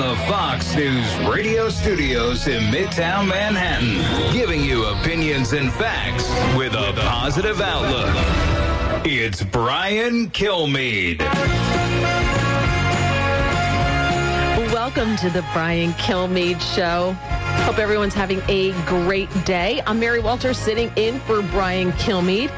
the Fox News radio studios in Midtown Manhattan, giving you opinions and facts with a positive outlook. It's Brian Kilmeade. Welcome to the Brian Kilmeade Show. Hope everyone's having a great day. I'm Mary Walter, sitting in for Brian Kilmeade.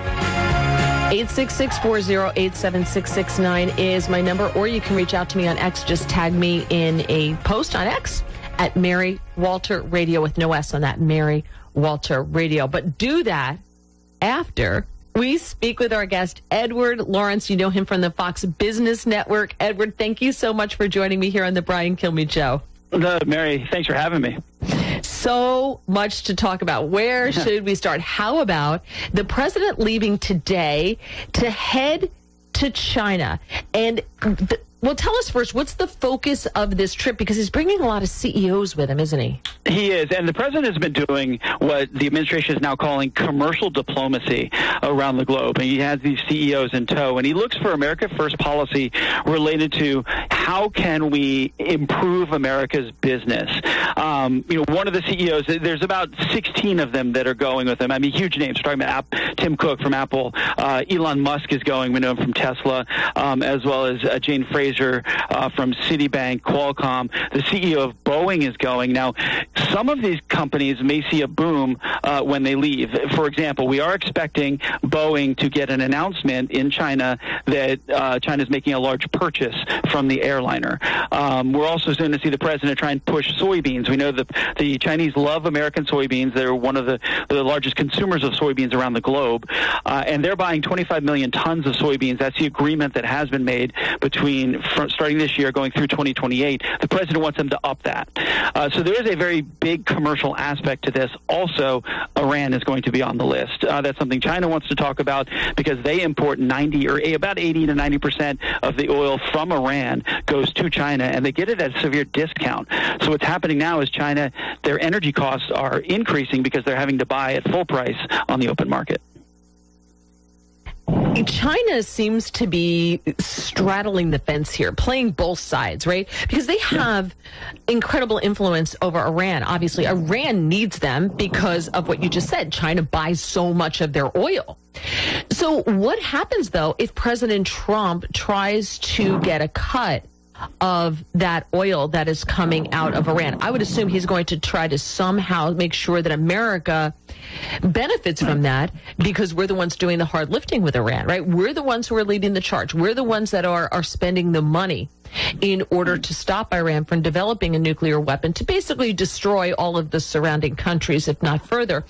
866-408-7669 is my number, or you can reach out to me on X. Just tag me in a post on X at Mary Walter Radio with no S on that, Mary Walter Radio. But do that after we speak with our guest, Edward Lawrence. You know him from the Fox Business Network. Edward, thank you so much for joining me here on the Brian Kilmeade Show. Mary, thanks for having me. So much to talk about. Where should we start? How about the president leaving today to head to China? And well, tell us first, what's the focus of this trip? Because he's bringing a lot of CEOs with him, isn't he? He is, and the president has been doing what the administration is now calling commercial diplomacy around the globe. And he has these CEOs in tow, and he looks for America First policy related to how can we improve America's business. One of the CEOs, there's about 16 of them that are going with him. I mean, huge names. We're talking about Tim Cook from Apple. Elon Musk is going. We know him from Tesla, as well as Jane Fraser from Citibank, Qualcomm. The CEO of Boeing is going. Now, some of these companies may see a boom when they leave. For example, we are expecting Boeing to get an announcement in China that China is making a large purchase from the airliner. We're also soon to see the president try and push soybeans. We know that the Chinese love American soybeans. They're one of the largest consumers of soybeans around the globe, and they're buying 25 million tons of soybeans. That's the agreement that has been made between starting this year going through 2028. The president wants them to up that. So there is a very big commercial aspect to this. Also, Iran is going to be on the list. That's something China wants to talk about because they import about 80 to 90% of the oil from Iran goes to China, and they get it at a severe discount. So what's happening now is China, their energy costs are increasing because they're having to buy at full price on the open market. China seems to be straddling the fence here, playing both sides, right? Because they have incredible influence over Iran. Obviously, Iran needs them because of what you just said. China buys so much of their oil. So what happens, though, if President Trump tries to get a cut of that oil that is coming out of Iran? I would assume he's going to try to somehow make sure that America benefits from that because we're the ones doing the hard lifting with Iran, right? We're the ones who are leading the charge. We're the ones that are spending the money in order to stop Iran from developing a nuclear weapon to basically destroy all of the surrounding countries, if not further.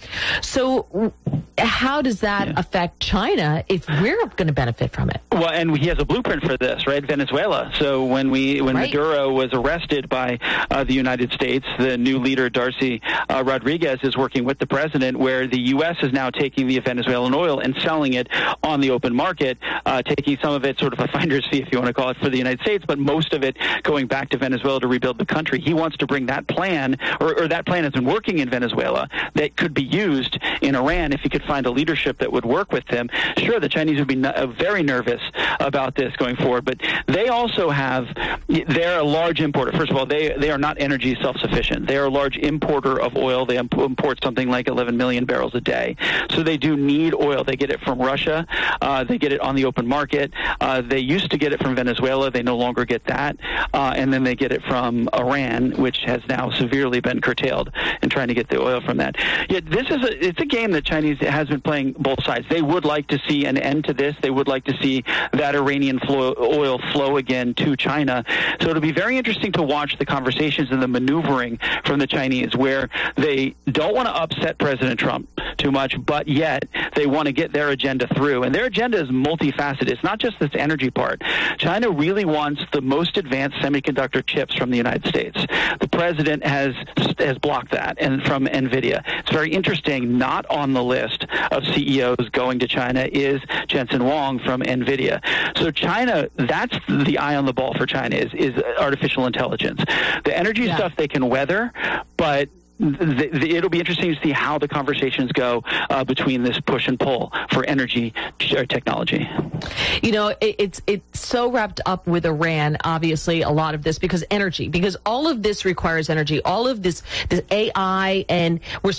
So how does that affect China if we're going to benefit from it? Well, and he has a blueprint for this, right? Venezuela. So when Maduro was arrested by the United States, the new leader, Darcy Rodriguez, is working with the president, where the U.S. is now taking the Venezuelan oil and selling it on the open market, taking some of it sort of a finder's fee, if you want to call it, for the United States, but most of it going back to Venezuela to rebuild the country. He wants to bring that plan, or that plan has been working in Venezuela, that could be used in Iran if he could find a leadership that would work with him. Sure, the Chinese would be very nervous about this going forward, but they also they're a large importer. First of all, they are not energy self-sufficient. They are a large importer of oil. They import something like 11 million barrels a day. So they do need oil. They get it from Russia. They get it on the open market. They used to get it from Venezuela. They no longer get that. And then they get it from Iran, which has now severely been curtailed in trying to get the oil from that. Yet it's a game that Chinese has been playing both sides. They would like to see an end to this. They would like to see that Iranian oil flow again to China. So it'll be very interesting to watch the conversations and the maneuvering from the Chinese, where they don't want to upset President Trump too much, but yet they want to get their agenda through. And their agenda is multifaceted. It's not just this energy part. China really wants the most advanced semiconductor chips from the United States. The president has blocked that, and from NVIDIA. It's very interesting. Not on the list of CEOs going to China is Jensen Huang from NVIDIA. So China, that's the eye on the ball for China is artificial intelligence. The energy stuff they can weather, but it'll be interesting to see how the conversations go between this push and pull for energy technology. You know, it's so wrapped up with Iran, obviously, a lot of this, because all of this requires energy, all of this AI, and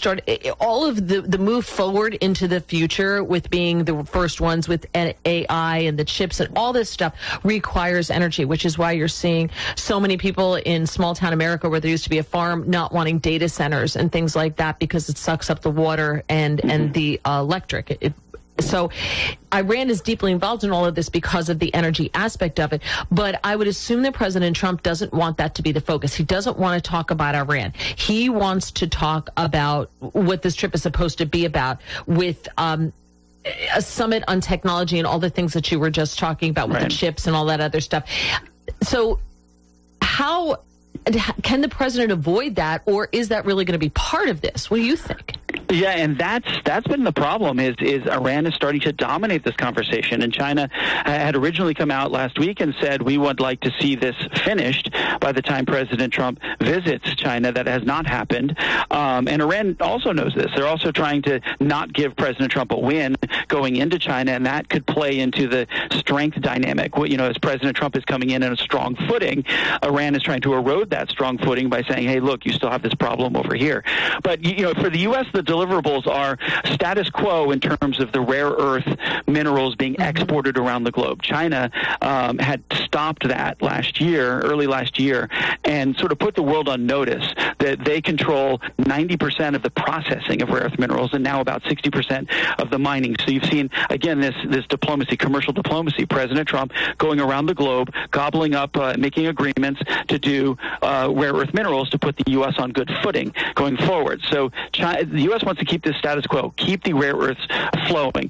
all of the move forward into the future with being the first ones with AI and the chips and all this stuff requires energy, which is why you're seeing so many people in small town America where there used to be a farm not wanting data centers and things like that because it sucks up the water and the electric. So Iran is deeply involved in all of this because of the energy aspect of it. But I would assume that President Trump doesn't want that to be the focus. He doesn't want to talk about Iran. He wants to talk about what this trip is supposed to be about, with a summit on technology and all the things that you were just talking about with the chips and all that other stuff. So how can the president avoid that, or is that really going to be part of this? What do you think? Yeah, and that's been the problem, is Iran is starting to dominate this conversation. And China had originally come out last week and said, we would like to see this finished by the time President Trump visits China. That has not happened. And Iran also knows this. They're also trying to not give President Trump a win going into China, and that could play into the strength dynamic. You know, as President Trump is coming in a strong footing, Iran is trying to erode that strong footing by saying, hey, look, you still have this problem over here. But, you know, for the U.S., the deliverables are status quo in terms of the rare earth minerals being exported around the globe. China had stopped that early last year, and sort of put the world on notice that they control 90% of the processing of rare earth minerals and now about 60% of the mining. So you've seen, again, this diplomacy, commercial diplomacy, President Trump going around the globe, gobbling up, making agreements to do rare earth minerals to put the U.S. on good footing going forward. So the U.S. wants to keep this status quo, keep the rare earths flowing.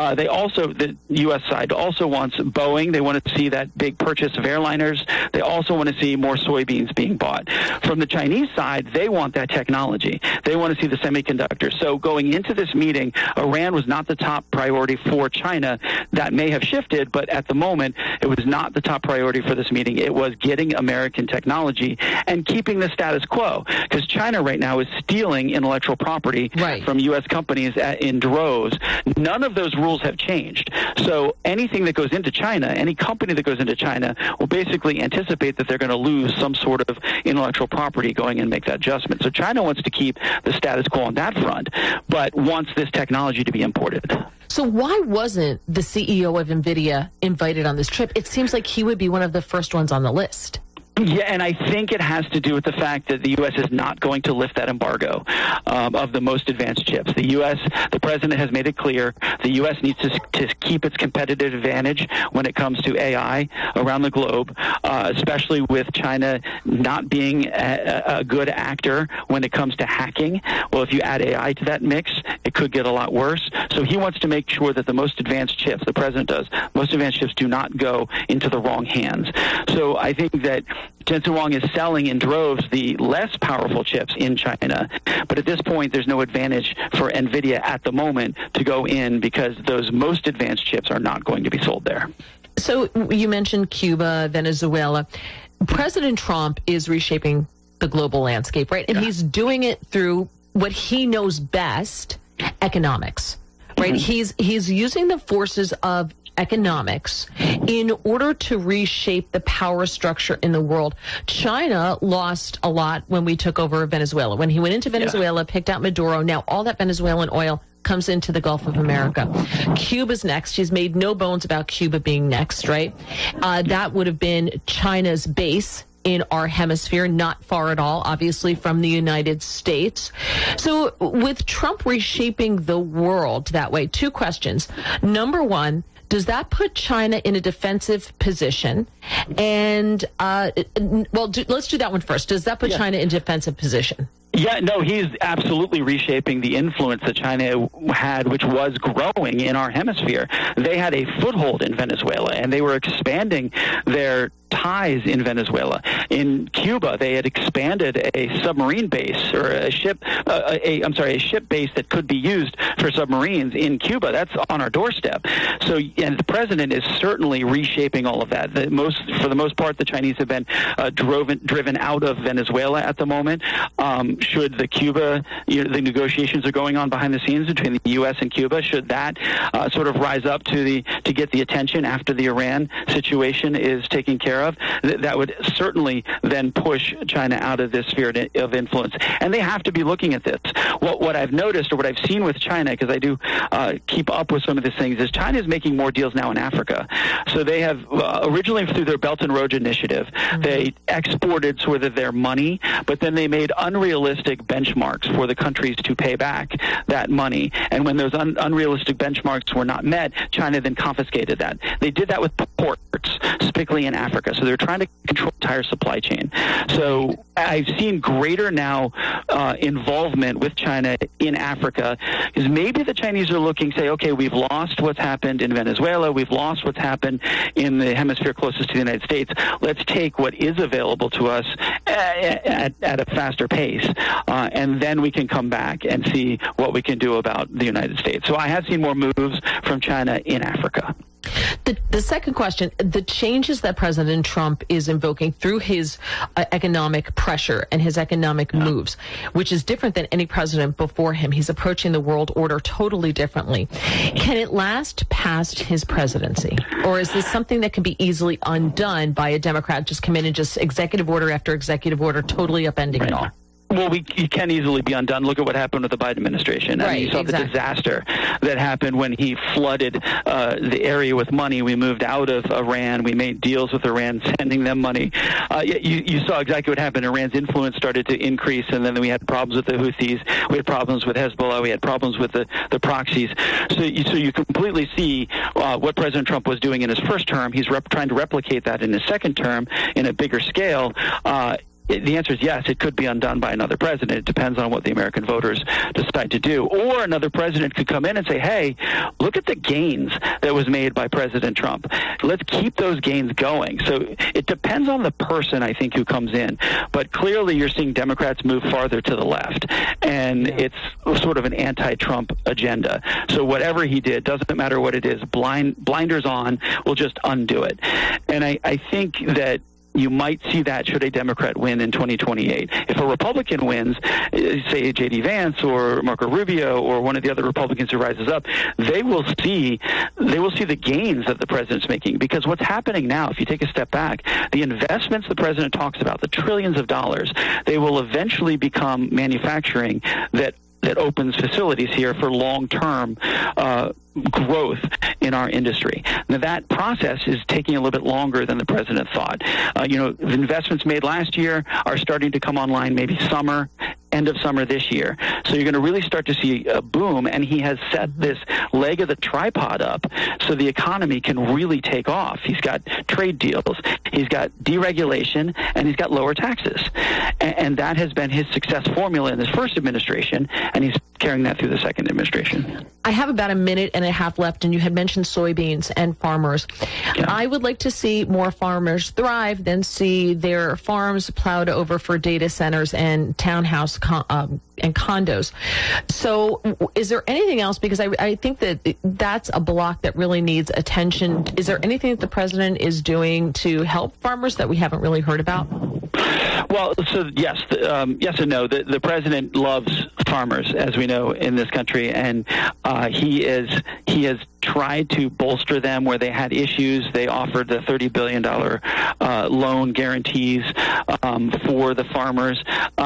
The U.S. side also wants Boeing. They want to see that big purchase of airliners. They also want to see more soybeans being bought. From the Chinese side, they want that technology. They want to see the semiconductors. So going into this meeting, Iran was not the top priority for China. That may have shifted, but at the moment, it was not the top priority for this meeting. It was getting American technology and keeping the status quo, because China right now is stealing intellectual property from U.S. companies in droves. None of those rules have changed. So anything that goes into China, any company that goes into China, will basically anticipate that they're going to lose some sort of intellectual property going and make that adjustment. So China wants to keep the status quo on that front, but wants this technology to be imported. So why wasn't the CEO of NVIDIA invited on this trip? It seems like he would be one of the first ones on the list. Yeah, and I think it has to do with the fact that the U.S. is not going to lift that embargo of the most advanced chips. The president has made it clear the U.S. needs to keep its competitive advantage when it comes to AI around the globe, especially with China not being a good actor when it comes to hacking. Well, if you add AI to that mix, it could get a lot worse. So he wants to make sure that the most advanced chips, the president does, most advanced chips do not go into the wrong hands. So I think that Jensen Huang is selling in droves the less powerful chips in China. But at this point, there's no advantage for NVIDIA at the moment to go in, because those most advanced chips are not going to be sold there. So you mentioned Cuba, Venezuela. President Trump is reshaping the global landscape, right? And he's doing it through what he knows best, economics, right? He's using the forces of economics in order to reshape the power structure in the world. China lost a lot when we took over Venezuela. When he went into Venezuela, picked out Maduro, now all that Venezuelan oil comes into the Gulf of America. Cuba's next. He's made no bones about Cuba being next, right? That would have been China's base in our hemisphere, not far at all, obviously, from the United States. So with Trump reshaping the world that way, two questions. Number one, does that put China in a defensive position? And, let's do that one first. Does that put China in a defensive position? Yeah, no, he's absolutely reshaping the influence that China had, which was growing in our hemisphere. They had a foothold in Venezuela, and they were expanding their ties in Venezuela. In Cuba, they had expanded a submarine base or a ship base that could be used for submarines in Cuba. That's on our doorstep. So, and the president is certainly reshaping all of that. For the most part, the Chinese have been driven out of Venezuela at the moment. Should the negotiations are going on behind the scenes between the U.S. and Cuba, should that sort of rise up to get the attention after the Iran situation is taken care of, that would certainly then push China out of this sphere of influence. And they have to be looking at this. What I've noticed, or what I've seen with China, because I do keep up with some of these things, is China is making more deals now in Africa. So they have, originally through their Belt and Road Initiative, they exported sort of their money, but then they made unrealistic benchmarks for the countries to pay back that money. And when those unrealistic benchmarks were not met, China then confiscated that. They did that with ports, specifically in Africa. So they're trying to control the entire supply chain. So I've seen greater now involvement with China in Africa, because maybe the Chinese are looking, say, okay, we've lost what's happened in Venezuela, we've lost what's happened in the hemisphere closest to the United States. Let's take what is available to us at a faster pace, and then we can come back and see what we can do about the United States. So I have seen more moves from China in Africa. The second question, the changes that President Trump is invoking through his economic pressure and his economic moves, which is different than any president before him. He's approaching the world order totally differently. Can it last past his presidency? Or is this something that can be easily undone by a Democrat just come in and just executive order after executive order, totally upending it all? Well, it can easily be undone. Look at what happened with the Biden administration. I mean, you saw the disaster that happened when he flooded the area with money. We moved out of Iran. We made deals with Iran, sending them money. You saw exactly what happened. Iran's influence started to increase, and then we had problems with the Houthis. We had problems with Hezbollah. We had problems with the proxies. So you completely see what President Trump was doing in his first term. He's trying to replicate that in his second term in a bigger scale. The answer is yes, it could be undone by another president. It depends on what the American voters decide to do. Or another president could come in and say, hey, look at the gains that was made by President Trump. Let's keep those gains going. So it depends on the person, I think, who comes in. But clearly you're seeing Democrats move farther to the left. And it's sort of an anti-Trump agenda. So whatever he did, doesn't matter what it is, blinders on, will just undo it. And I think that you might see that should a Democrat win in 2028. If a Republican wins, say J.D. Vance or Marco Rubio or one of the other Republicans who rises up, they will see the gains that the president's making. Because what's happening now, if you take a step back, the investments the president talks about, the trillions of dollars, they will eventually become manufacturing that opens facilities here for long-term growth in our industry. Now, that process is taking a little bit longer than the president thought. The investments made last year are starting to come online maybe end of summer this year. So you're going to really start to see a boom, and he has set this leg of the tripod up so the economy can really take off. He's got trade deals, he's got deregulation, and he's got lower taxes. And that has been his success formula in his first administration, and he's carrying that through the second administration. I have about a minute and a half left, and you had mentioned soybeans and farmers. Yeah. I would like to see more farmers thrive than see their farms plowed over for data centers and townhouse and condos. So is there anything else? Because I think that that's a block that really needs attention. Is there anything that the president is doing to help farmers that we haven't really heard about? Well, so yes and no. The president loves farmers, as we know in this country, and he has tried to bolster them where they had issues. They offered the $30 billion loan guarantees for the farmers.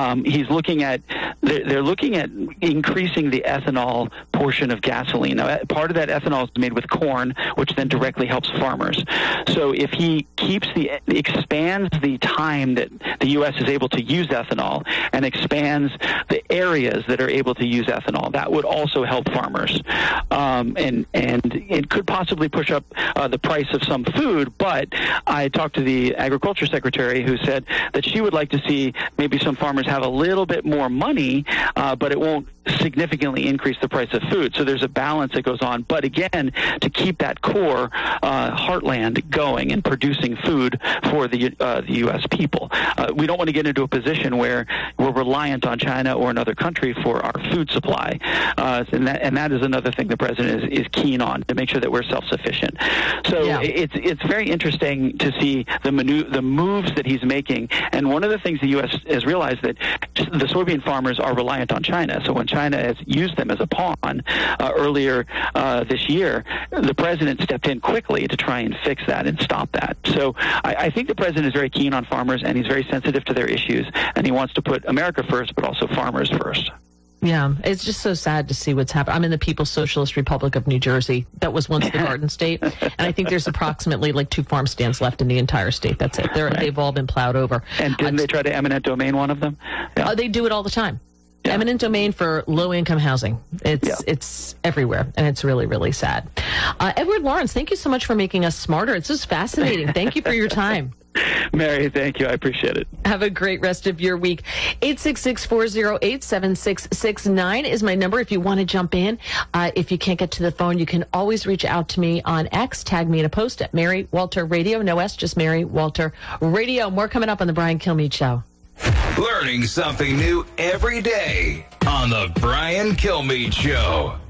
They're looking at increasing the ethanol portion of gasoline. Now, part of that ethanol is made with corn, which then directly helps farmers. So if he expands the time that the U.S. is able to use ethanol and expands the areas that are able to use ethanol, that would also help farmers. And it could possibly push up the price of some food, but I talked to the agriculture secretary who said that she would like to see maybe some farmers have a little bit more money, but it won't significantly increase the price of food. So there's a balance that goes on. But again, to keep that core heartland going and producing food for the U.S. people. We don't want to get into a position where we're reliant on China or another country for our food supply. And that is another thing the president is keen on, to make sure that we're self-sufficient. So it's very interesting to see the moves that he's making. And one of the things the U.S. has realized that the soybean farmers are reliant on China. So when China has used them as a pawn earlier this year, the president stepped in quickly to try and fix that and stop that. So I think the president is very keen on farmers, and he's very sensitive to their issues, and he wants to put America first, but also farmers first. Yeah, it's just so sad to see what's happened. I'm in the People's Socialist Republic of New Jersey. That was once the Garden State. And I think there's approximately 2 farm stands left in the entire state. That's it. They've all been plowed over. And didn't they try to eminent domain one of them? Yeah. They do it all the time. Yeah. Eminent domain for low-income housing. It's everywhere, and it's really, really sad. Edward Lawrence, thank you so much for making us smarter. It's just fascinating. Thank you for your time. Mary, thank you. I appreciate it. Have a great rest of your week. 866-408-7669 is my number if you want to jump in. If you can't get to the phone, you can always reach out to me on X. Tag me in a post at Mary Walter Radio. No S, just Mary Walter Radio. More coming up on the Brian Kilmeade Show. Learning something new every day on the Brian Kilmeade Show.